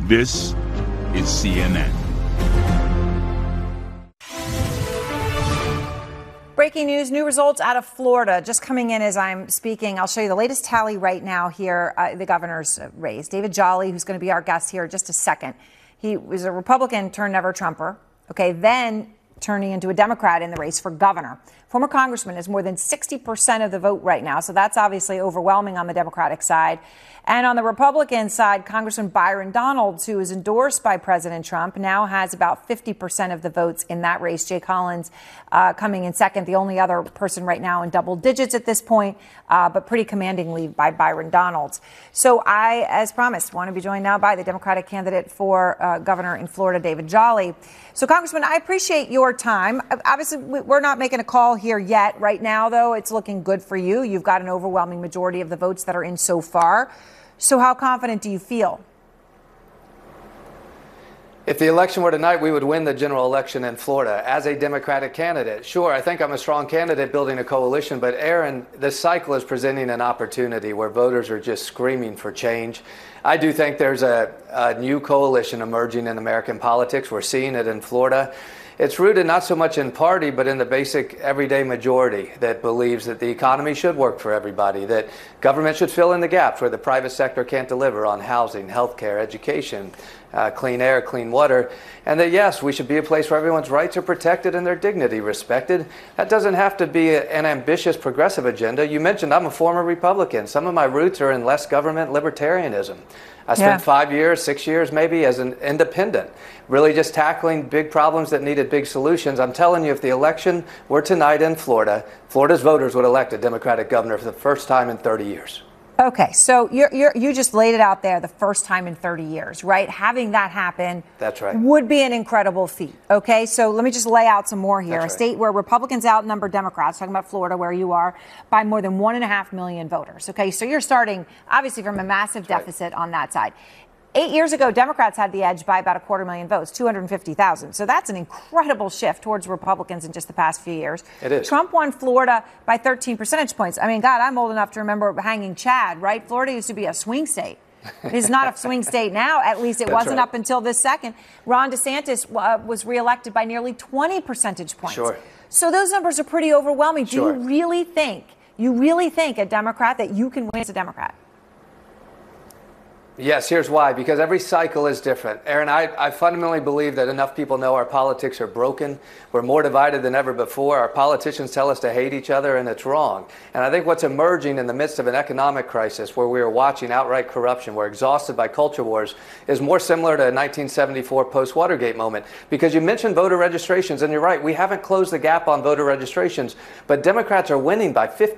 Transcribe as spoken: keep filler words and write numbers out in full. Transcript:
This is C N N. Breaking news, new results out of Florida just coming in as I'm speaking. I'll show you the latest tally right now here, uh, the governor's race. David Jolly, who's going to be our guest here in just a second. He was a Republican turned never Trumper. Okay, then turning into a Democrat in the race for governor. Former congressman has more than sixty percent of the vote right now, so that's obviously overwhelming on the Democratic side. And on the Republican side, Congressman Byron Donalds, who is endorsed by President Trump, now has about fifty percent of the votes in that race. Jay Collins uh, coming in second, the only other person right now in double digits at this point, uh, but pretty commanding lead by Byron Donalds. So I, as promised, want to be joined now by the Democratic candidate for uh, governor in Florida, David Jolly. So, Congressman, I appreciate your time. Obviously, we're not making a call here yet. Right now, though, it's looking good for you. You've got an overwhelming majority of the votes that are in so far. So how confident do you feel? If the election were tonight, we would win the general election in Florida as a Democratic candidate. Sure, I think I'm a strong candidate building a coalition, but Aaron, this cycle is presenting an opportunity where voters are just screaming for change. I do think there's a, a new coalition emerging in American politics. We're seeing it in Florida. It's rooted not so much in party, but in the basic everyday majority that believes that the economy should work for everybody, that government should fill in the gaps where the private sector can't deliver on housing, healthcare, education, uh, clean air, clean water, and that, yes, we should be a place where everyone's rights are protected and their dignity respected. That doesn't have to be a, an ambitious progressive agenda. You mentioned I'm a former Republican. Some of my roots are in less government libertarianism. I spent yeah. five years, six years maybe as an independent, really just tackling big problems that needed big solutions. I'm telling you, if the election were tonight in Florida, Florida's voters would elect a Democratic governor for the first time in thirty years. Okay, so you're, you're, you just laid it out there, the first time in thirty years, right? Having that happen That's right. would be an incredible feat. Okay, so let me just lay out some more here. That's a state right. where Republicans outnumber Democrats, talking about Florida, where you are, by more than one and a half million voters. Okay, so you're starting, obviously, from a massive That's deficit right. on that side. Eight years ago, Democrats had the edge by about a quarter million votes, two hundred fifty thousand. So that's an incredible shift towards Republicans in just the past few years. It is. Trump won Florida by thirteen percentage points. I mean, God, I'm old enough to remember hanging Chad, right? Florida used to be a swing state. It's not a swing state now. At least it That's wasn't right. up until this second. Ron DeSantis uh, was reelected by nearly twenty percentage points. Sure. So those numbers are pretty overwhelming. Sure. Do you really think, you really think a Democrat that you can win as a Democrat? Yes, here's why. Because every cycle is different. Aaron, I, I fundamentally believe that enough people know our politics are broken. We're more divided than ever before. Our politicians tell us to hate each other, and it's wrong. And I think what's emerging in the midst of an economic crisis where we are watching outright corruption, we're exhausted by culture wars, is more similar to a nineteen seventy-four post-Watergate moment. Because you mentioned voter registrations, and you're right, we haven't closed the gap on voter registrations, but Democrats are winning by fifty.